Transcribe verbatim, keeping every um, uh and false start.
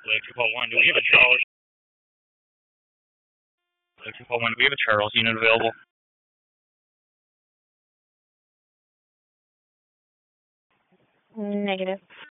two four one, do we have a Charles? two four one, do we have a Charles unit available? Negative.